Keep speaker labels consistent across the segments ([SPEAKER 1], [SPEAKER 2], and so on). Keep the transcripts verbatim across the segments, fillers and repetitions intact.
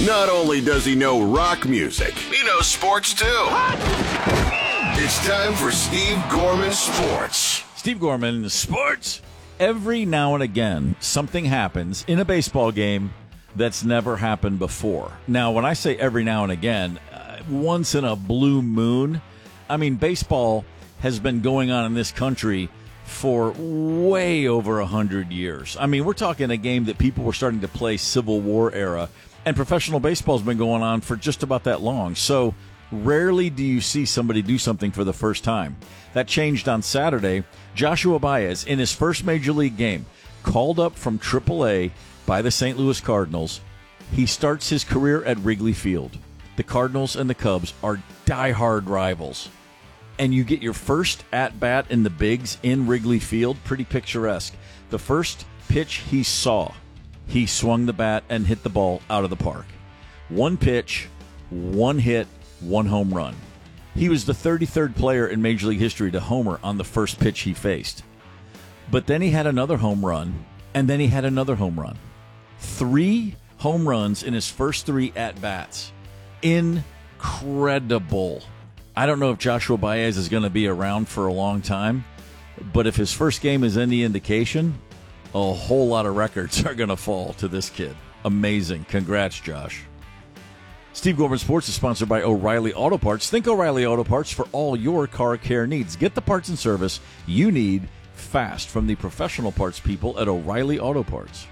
[SPEAKER 1] Not only does he know rock music, he knows sports too. It's time for Steve Gorman Sports.
[SPEAKER 2] Steve Gorman Sports. Every now and again, something happens in a baseball game that's never happened before. Now, when I say every now and again, uh, once in a blue moon, I mean, baseball has been going on in this country for way over a hundred years. I mean, we're talking a game that people were starting to play Civil War era, and professional baseball's been going on for just about that long. So rarely do you see somebody do something for the first time. That changed on Saturday. Joshua Baez, in his first major league game, called up from triple A by the Saint Louis Cardinals. He starts his career at Wrigley Field. The Cardinals and the Cubs are diehard rivals. And you get your first at-bat in the bigs in Wrigley Field, pretty picturesque. The first pitch he saw, he swung the bat and hit the ball out of the park. One pitch, one hit, one home run. He was the thirty-third player in Major League history to homer on the first pitch he faced. But then he had another home run, and then he had another home run. Three home runs in his first three at-bats. Incredible. I don't know if Joshua Baez is going to be around for a long time, but if his first game is any indication, a whole lot of records are going to fall to this kid. Amazing. Congrats, Josh. Steve Gorman Sports is sponsored by O'Reilly Auto Parts. Think O'Reilly Auto Parts for all your car care needs. Get the parts and service you need fast from the professional parts people at O'Reilly Auto Parts.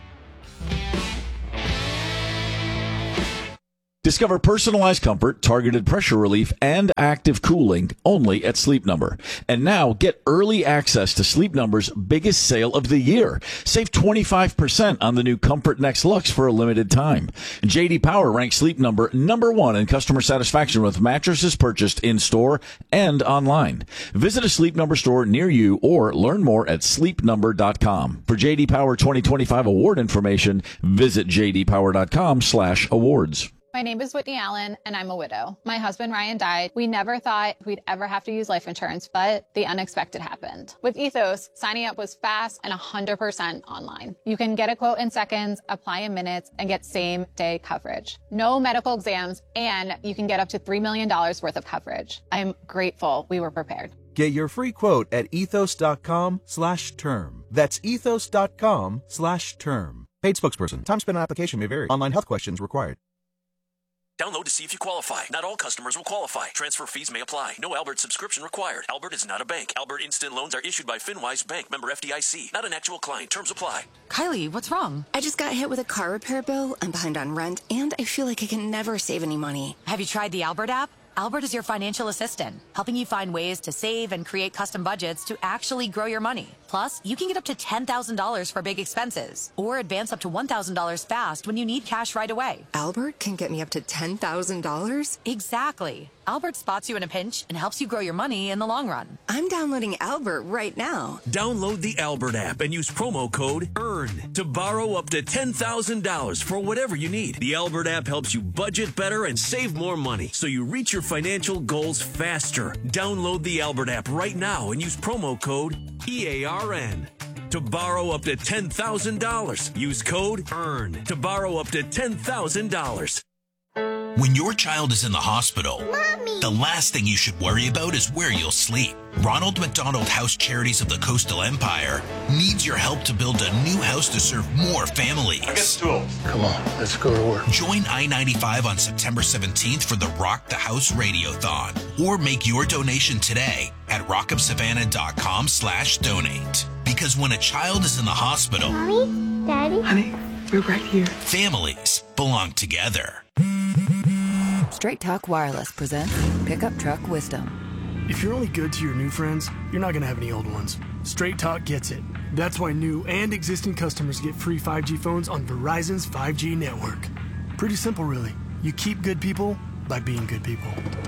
[SPEAKER 2] Discover personalized comfort, targeted pressure relief, and active cooling only at Sleep Number. And now get early access to Sleep Number's biggest sale of the year. Save twenty-five percent on the new Comfort Next Lux for a limited time. J D Power ranks Sleep Number number one in customer satisfaction with mattresses purchased in-store and online. Visit a Sleep Number store near you or learn more at sleep number dot com. For J D Power twenty twenty-five award information, visit j d power dot com slash awards.
[SPEAKER 3] My name is Whitney Allen, and I'm a widow. My husband, Ryan, died. We never thought we'd ever have to use life insurance, but the unexpected happened. With Ethos, signing up was fast and one hundred percent online. You can get a quote in seconds, apply in minutes, and get same-day coverage. No medical exams, and you can get up to three million dollars worth of coverage. I'm grateful we were prepared.
[SPEAKER 4] Get your free quote at ethos.com slash term. That's ethos.com slash term. Paid spokesperson. Time spent on application may vary. Online health questions required.
[SPEAKER 5] Download to see if you qualify. Not all customers will qualify. Transfer fees may apply. No Albert subscription required. Albert is not a bank. Albert Instant Loans are issued by FinWise Bank, member F D I C. Not an actual client. Terms apply.
[SPEAKER 6] Kylie, what's wrong?
[SPEAKER 7] I just got hit with a car repair bill. I'm behind on rent, and I feel like I can never save any money.
[SPEAKER 6] Have you tried the Albert app? Albert is your financial assistant, helping you find ways to save and create custom budgets to actually grow your money. Plus, you can get up to ten thousand dollars for big expenses, or advance up to one thousand dollars fast when you need cash right away.
[SPEAKER 7] Albert can get me up to ten thousand dollars?
[SPEAKER 6] Exactly. Albert spots you in a pinch and helps you grow your money in the long run.
[SPEAKER 7] I'm downloading Albert right now.
[SPEAKER 5] Download the Albert app and use promo code EARN to borrow up to ten thousand dollars for whatever you need. The Albert app helps you budget better and save more money, so you reach your financial goals faster. Download the Albert app right now and use promo code E A R N to borrow up to ten thousand dollars. Use code EARN to borrow up to ten thousand dollars.
[SPEAKER 8] When your child is in the hospital,
[SPEAKER 9] Mommy.
[SPEAKER 8] the last thing you should worry about is where you'll sleep. Ronald McDonald House Charities of the Coastal Empire needs your help to build a new house to serve more families.
[SPEAKER 10] I got stools. Come on, let's go to work.
[SPEAKER 8] Join I ninety-five on September seventeenth for the Rock the House Radiothon, or make your donation today at rockupsavannah.com slash donate. Because when a child is in the hospital,
[SPEAKER 9] Mommy, Daddy,
[SPEAKER 11] honey, we're right here.
[SPEAKER 8] Families belong together.
[SPEAKER 12] Straight Talk Wireless presents Pickup Truck Wisdom.
[SPEAKER 13] If you're only good to your new friends, you're not going to have any old ones. Straight Talk gets it. That's why new and existing customers get free five G phones on Verizon's five G network. Pretty simple, really. You keep good people by being good people.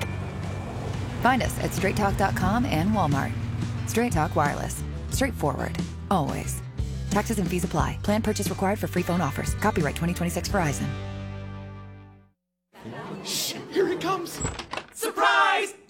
[SPEAKER 12] Find us at straight talk dot com and Walmart. Straight Talk Wireless. Straightforward. Always. Taxes and fees apply. Plan purchase required for free phone offers. Copyright twenty twenty-six Verizon.
[SPEAKER 14] Shh, here it comes. Surprise!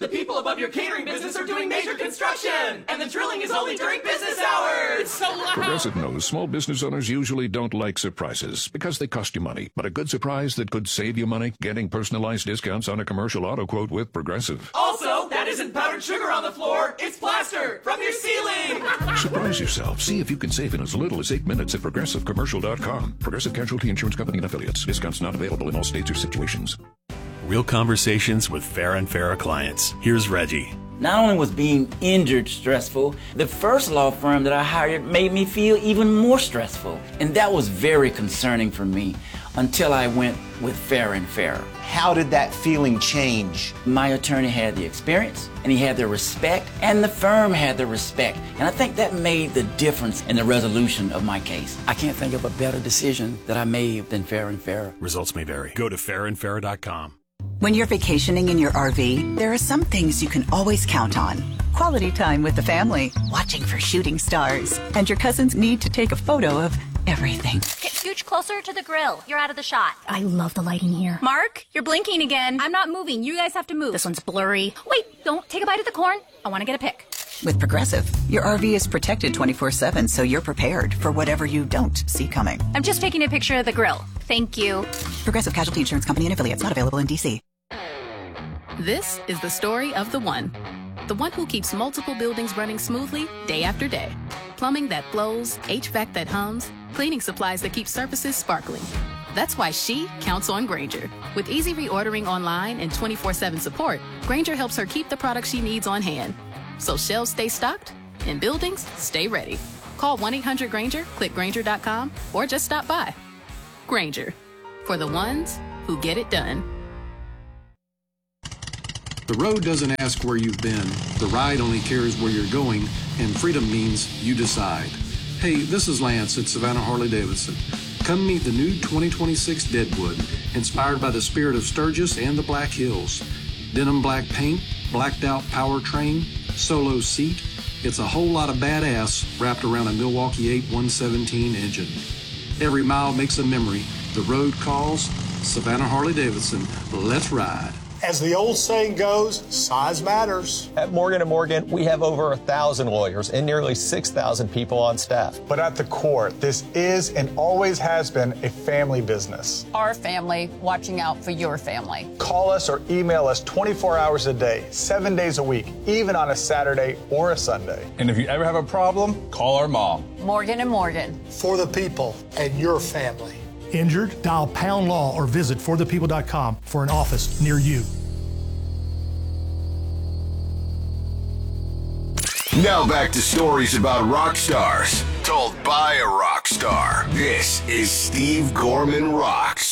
[SPEAKER 9] The people above your catering business are doing major construction, and the drilling is only during business hours. It's so loud.
[SPEAKER 11] Progressive knows small business owners usually don't like surprises because they cost you money. But a good surprise that could save you money? Getting personalized discounts on a commercial auto quote with Progressive.
[SPEAKER 9] Also, that isn't powdered sugar on the floor. It's plaster from your ceiling.
[SPEAKER 11] Surprise yourself. See if you can save in as little as eight minutes at progressive commercial dot com. Progressive Casualty Insurance Company and Affiliates. Discounts not available in all states or situations.
[SPEAKER 14] Real conversations with Farah and Farah clients. Here's Reggie.
[SPEAKER 15] Not only was being injured stressful, the first law firm that I hired made me feel even more stressful. And that was very concerning for me until I went with Farah and Farah.
[SPEAKER 16] How did that feeling change?
[SPEAKER 15] My attorney had the experience, and he had the respect, and the firm had the respect. And I think that made the difference in the resolution of my case. I can't think of a better decision that I made than Farah and Farah.
[SPEAKER 14] Results may vary. Go to farah and farah dot com.
[SPEAKER 17] When you're vacationing in your R V, there are some things you can always count on. Quality time with the family, watching for shooting stars, and your cousins need to take a photo of everything.
[SPEAKER 18] Get scooch closer to the grill. You're out of the shot.
[SPEAKER 19] I love the lighting here.
[SPEAKER 18] Mark, you're blinking again. I'm not moving. You guys have to move.
[SPEAKER 19] This one's blurry.
[SPEAKER 18] Wait, don't take a bite of the corn. I want to get a pic.
[SPEAKER 17] With Progressive, your R V is protected twenty-four seven, so you're prepared for whatever you don't see coming.
[SPEAKER 18] I'm just taking a picture of the grill. Thank you.
[SPEAKER 17] Progressive Casualty Insurance Company and Affiliates, not available in D C.
[SPEAKER 20] This is the story of the one. The one who keeps multiple buildings running smoothly day after day. Plumbing that flows, H V A C that hums, cleaning supplies that keep surfaces sparkling. That's why she counts on Grainger. With easy reordering online and twenty-four seven support, Grainger helps her keep the products she needs on hand. So shelves stay stocked and buildings stay ready. Call one eight hundred Grainger, click Grainger dot com, or just stop by. Grainger, for the ones who get it done.
[SPEAKER 21] The road doesn't ask where you've been. The ride only cares where you're going, and freedom means you decide. Hey, this is Lance at Savannah Harley-Davidson. Come meet the new twenty twenty-six Deadwood, inspired by the spirit of Sturgis and the Black Hills. Denim black paint, blacked out powertrain, solo seat. It's a whole lot of badass wrapped around a Milwaukee eight one seventeen engine. Every mile makes a memory. The road calls. Savannah Harley-Davidson. Let's ride.
[SPEAKER 22] As the old saying goes, size matters.
[SPEAKER 23] At Morgan and Morgan, we have over a thousand lawyers and nearly six thousand people on staff.
[SPEAKER 22] But at the core, this is and always has been a family business.
[SPEAKER 24] Our family watching out for your family.
[SPEAKER 22] Call us or email us twenty-four hours a day, seven days a week, even on a Saturday or a Sunday.
[SPEAKER 25] And if you ever have a problem, call our mom.
[SPEAKER 24] Morgan and Morgan.
[SPEAKER 22] For the people and your family.
[SPEAKER 26] Injured? Dial Pound Law or visit for the people dot com for an office near you.
[SPEAKER 1] Now back to stories about rock stars, told by a rock star. This is Steve Gorman Rocks.